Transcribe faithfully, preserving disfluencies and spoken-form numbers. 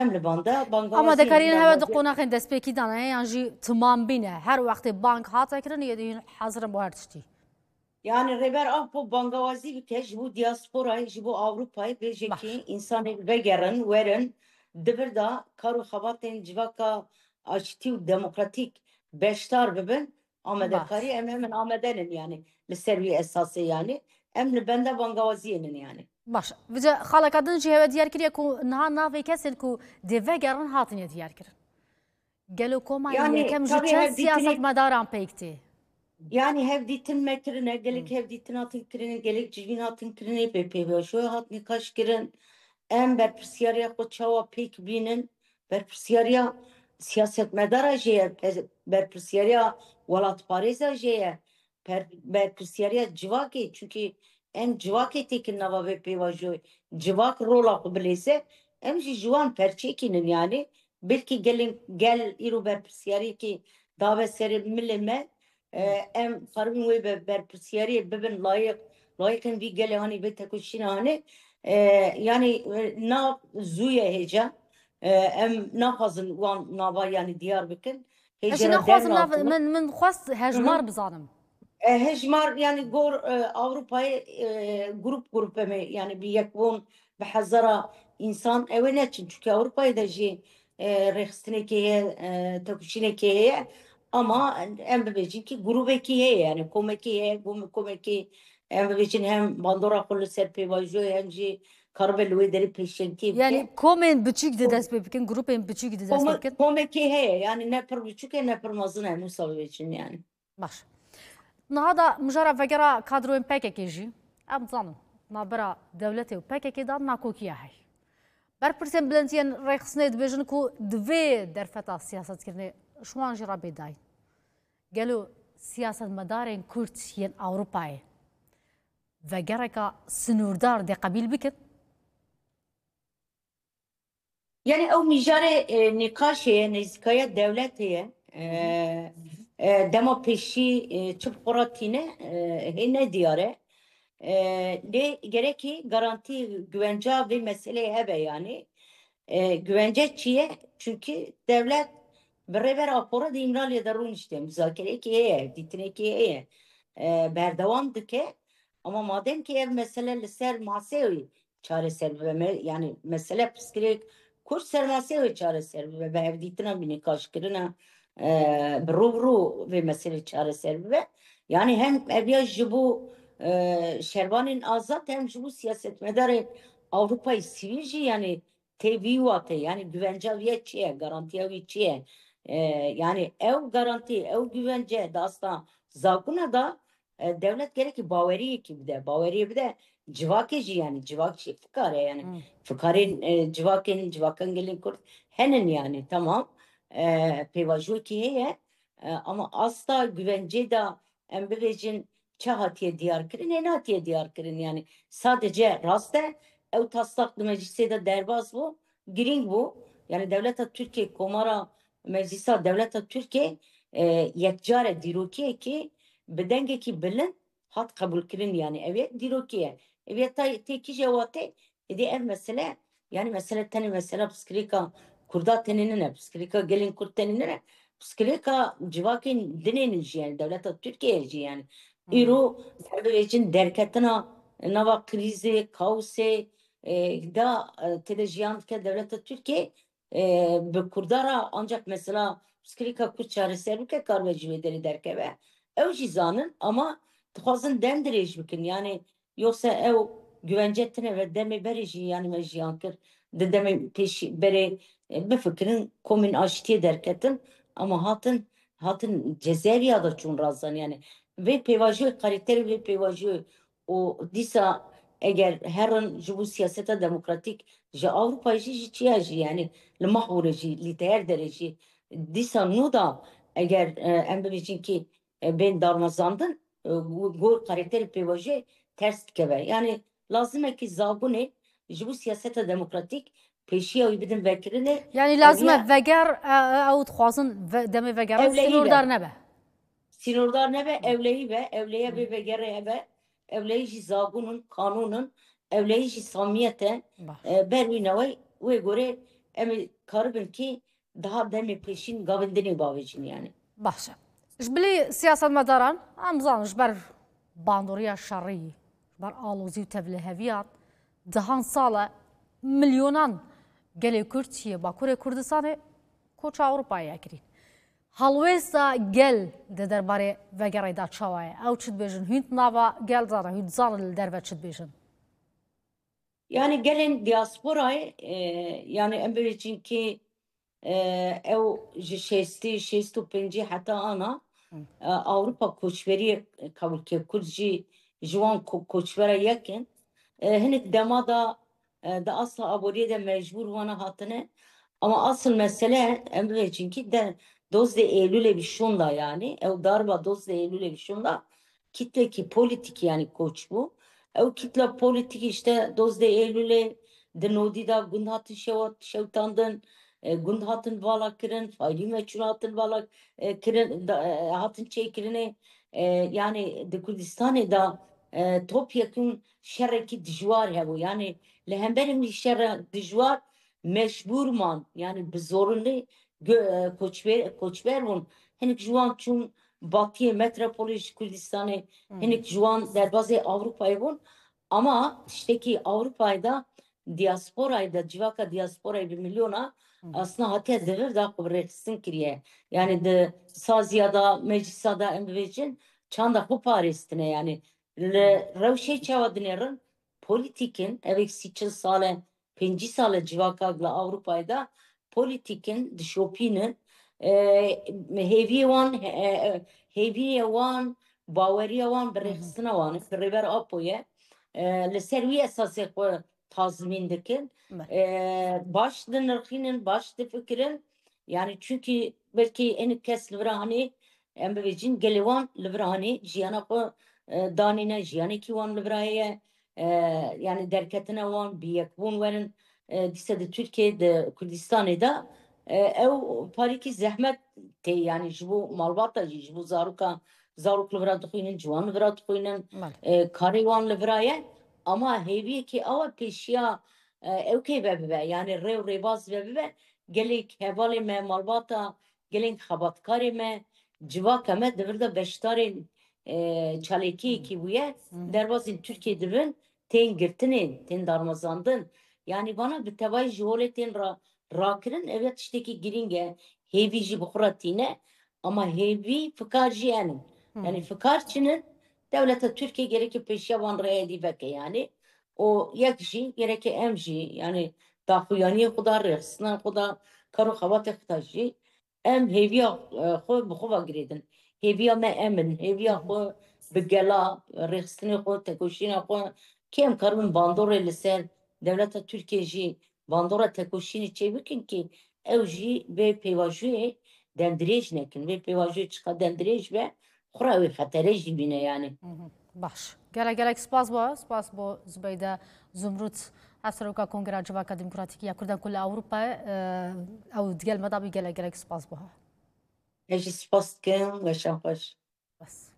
li banda Ama bangawazî dekarîn heve di bangawazî qonaxên destpêkî dane yan jî timam bîne. Her wextê bank hate kirin yê hezirin bo her tiştî. yani reber ah bu bangawazî bike ji bo diasporayê ji bo Avrupayê bêjekî Baş. insanê vegerin werin dibir da kar û xebatên civaka aştî û demokratîk beşdar bibin amedekarî Baş. em hemin amedenin yani li ser wî esasê yani em li benda bangawaziyê yani. Baş. Vice xaleka din jî heve diyar kiriye ku niha navê kesên ku dê vegerin hatiniye diyar kirin. Gelo koma Yani yekem ji tabii çend hev dîtinê siyasetmedaran pêk tê. yani hev dîtin me kirine gelek hev dîtin hatin kirine gelek civîn hatin kirine pê pêvajoya hat nîqaş kirin em berpirsiyariya xwe çawa pêk bînin berpirsiyariya siyasetmedara jê ye berpirsiyariya welatparêza jê ye berpirsiyariya civakê çünkü em civakê têkin nava vê pêvajoyê civak rola xwe bilêse em jî ji wan perçêkînin yani belkî gelin gel îro berpirsiyariyekê dawe serê milê me em xaribin wê be berpirsiyariyê bibin layık layıkın vî gelê hanî vê tekoşîna hanê yani na zûye hêja em naxwazin wan nava yani diyar bikin Ez jî hêjera nexwazim dernavbûna min min xwest hejmar bizanim. hejmar yani gor Avrupa'yı grup grup eme yani bir yekbun bi hezara insan ev neçin çünkü Avrupa'yı da jî rexistinekê heye tekuşînekê heye ama em bibêjin ki grubekî heye yani komekî heye komekî em bibêjin hem bandora xwe li ser pêvajoyê hem jî karibe li wê derê pêşengî Yani bike komên biçûk di dest pê bikin, grupên biçûk di dest pê bikin. komekî heye yani ne pir biçûk e ne pir mezin e wisa bibêjin yani. Baş. Niha da mijara vegera kadroyên P K K jî em dizanin navbera dewletê û P K K da nakokiya heye. Berpirsên bilendiyên rêxistinê dibêjin ku divê derfeta siyasetkirinê ji wan jî re bêdayîn. Gelo siyasetmedarên Kurd yên Ewropayê vegereka sinûrdar dê qebîl bikin? Yani ew mijarê nîqaş heye nêzîkaya devlet heye dema pêşî çi bi xwe tîne hê nediyar e lê gerekî garantî güvenca vê meseleyê hebe yani güvence çi ye çünkü devlet bi rêvera rapora di İmralı'ya da rûn işte müzakerekî heye dîtinekî heye berdewam dike ama madem ki ev mesele li ser maseyê çareser bibe yani mesele piskirêk Kurd sermasiyê çareser bibe bi hevdîtina bînîqaşkirina bi rûbirû vê meselê çareser bibe yani hem eviya ji bo şervanên azad hem ji bo siyasetmedarê Avrupayê sivîl jî yani tevî wate yani güvenca wî çi ye garantiya wî çi ye yani ew garantî ew güvence da asta zakûna da devlet gerekî baweriyekî bide baweriyê bide civakê jî yani civak jî fikar e yani fikarên civakên civakan gelên Kurd henin yani tamam pêvajokî heye ama asla güvencê da em bibêjin çi hatiye diyar kirin hê nehatiye diyar kirin yani sadece rast e ew taslak li meclisê de derbas bû girîng bû yani devleta Türkiye komara meclisa devleta Türkiye yekcar dîrokiyekî bi dengekî bilind hat qebûlkirin yani ev yek dîrokî ye ev yek têkî jî watê êdî ev mesele yani mesele tenê mesela piskirêka Kurda tenê nine piskirêka gelên Kurd tenê nine piskirêka civakên dinê jî yani devleta Türkiye jî yani îro bibêjin derketina nava krîzê kaosê da têde jiyan dike devleta Türkiye bi Kurdara ancak mesela piskirêka Kurd çareser bike kar ji wê derê derkeve ew jî zanin ama dixwazin dem dirêj bikin yani yoksa ew güvence tune ve demê berê jî yani me jiyan kir di demê pêşî berê bifikirin komên aştiyê derketin ama hatin hatin Cezayirya da çûn razdan yani vê pêvajoyê karîterê vê pêvajoyê û dîsa eger herin ji bo siyaseta demokratîk ji Avrupayê jî ji çiya jî yani li mahûrê jî li te her derê jî dîsa nû da eger em bibêjin ki bên darmezandin gor karîterê pêvajiyê ters dikeve yani lazım e ki zabûnê ji bo siyaseta demokratîk pêşiya wî bidin vekirinê yani lazım e veger ew dixwazin demê vegerin sinûrdar nebe sinûrdar nebe ewleyî be ewleya vê vegerê hebe ewleyî jî zabûnin kanûnin ewleyî jî samiyet e ber wî newey wê gorê em karibin ki daha demi peşin gavindini bavicin yani. باشە ژبلی سیاست مەداران ئەمزان ژبەر باندۆریە شەڕی ژبەر ئالۆزی و تەڤلە هەڤیان دەهان ساڵە ملیۆنان gelê Kurd çiye Bakurê Kurdistanê koça Avrupayê kirîn. Halwêsta gel di derbarê vegerê da çawa ye. Ew çi dibêjin? Hûn nava gel zane, hûn zanin li derve çi dibêjin? Yani gelin diasporayı e, yani em bibêjin ki e, ew ji şêstî şêst û pêncî heta ana e, Avrupa koçberiyê kabulkir Kurd jî ji wan koçbera yekin hinek dema da da asla aboriyê de mecbur wana hatine ama asıl mesele em bibêjin ki de dozdê Eylül'e bir şunda yani ew darba dozdê Eylül'e bir şunda kitleki politik yani koç bu. Ew kitle politik işte dozdê Eylül'e di nodî da gund hatin şewtandin gund hatin vala kirin faylî meçhûl hatin vala kirin hatin çêkirinê yani di Kurdistanê da topyekûn şerekî dijwar hebû yani li hemberî şer dijwar mecbur man yani bi zorunlu koçber koçber bûn hinek ji wan çûn Batı'ya metropolü Kürdistan'ı hinek ji wan derbazê Avrupa'yı bûn ama tiştekî Avrupa'da diasporayda civaka diasporayı bir milyona aslında hatiye devir da kubrexsin kiriye yani de saziyada meclisada em bibêjin çanda xwe parêstine yani li rewşê çawa dinêrin politikin evek sî çil sale pêncî sale civaka li Avrupa'da politikin dişopînin hêviyê wan hêviyê wan baweriya wan bi rêxistina wan bi rêber Apo'ye li ser wî esasê xwe tazmîn dikin baş dinirxînin baş difikirin yani çünkü belki enik kes li vir hanê em bibêjin gelê wan li vir hanê jiyana xwe danîne jiyanekî wan li vir heye yani derketine wan biyekbûn werin dîsa di Tirkiye di Kurdistanê da ew parîkî zehmet tê yani ji bo malbata jî ji bo zaroka zarok li vira dixwînin ciwan li vira dixwînin karê wan li vira ye ama hêviyekê ew e pêşiya ew kê vebibe yani rêw rêbaz vebibe gelek hevalê me malbata gelek xebatkarê me civaka me divir de beşdarên çalêkiyekî bûye derbasên Tirkiye dibin tên girtinên tên darmezandin yani bana bi tevahî ji holê tên ra rakirin evet tiştekî girîng e hêvî jî bi xwe re tîne ama hêvî fikar jî enin yani fikar çinin devleta Tirkiye gereke pêşiya wan rêyedî veke yani o yek jî gereke em jî yani daxuyaniyê xwe da rêxistina xwe da karo xebatê xwe da jî em hêviya xwe bi xwe vegirêdin hêviya me emin hêviya xwe bi gela rêxistinê xwe tekoşîna xwe kê em karibin bandorê li ser devleta Tirkiye jî bandora tekoşînê çê bikin ki ew jî vê pêvajiyê dendirêj nekin vê pêvajiyê çiqa dendirêj be xwe re wê xeterê jî bîne yani. Baş. Gelek gelek spas bo spas bo Zübeyde Zumrut Hevseroka Kongreya Civaka Demokratîk ya Kurdan ku li Ewropayê ew digel me da bî gelek gelek spas bo. Ez jî spas dikim weşan xweş. Bas.